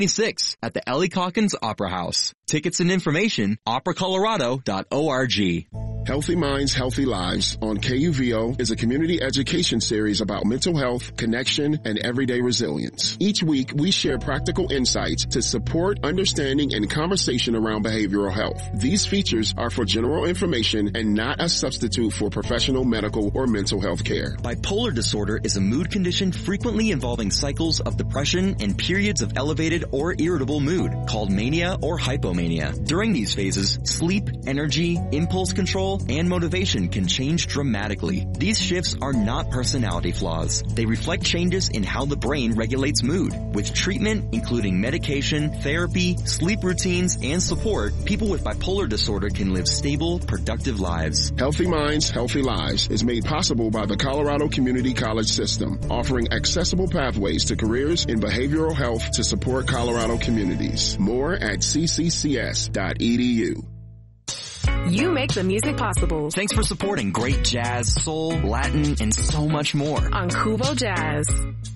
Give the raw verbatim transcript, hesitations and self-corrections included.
twenty-six at the Ellie Calkins Opera House. Tickets and information, opera colorado dot org. Healthy Minds, Healthy Lives on K U V O is a community education series about mental health, connection, and everyday resilience. Each week, we share practical insights to support understanding and conversation around behavioral health. These features are for general information and not a substitute for professional medical or mental health care. Bipolar disorder is a mood condition frequently involving cycles of depression and periods of elevated or irritable mood called mania or hypomania. During these phases, sleep, energy, impulse control, and motivation can change dramatically. These shifts are not personality flaws. They reflect changes in how the brain regulates mood. With treatment, including medication, therapy, sleep routines, and support, people with bipolar disorder can live stable, productive lives. Healthy Minds, Healthy Lives is made possible by the Colorado Community College System, offering accessible pathways to careers in behavioral health to support Colorado communities. More at c c c s dot e d u. You make the music possible. Thanks for supporting great jazz, soul, Latin, and so much more on Kubo Jazz.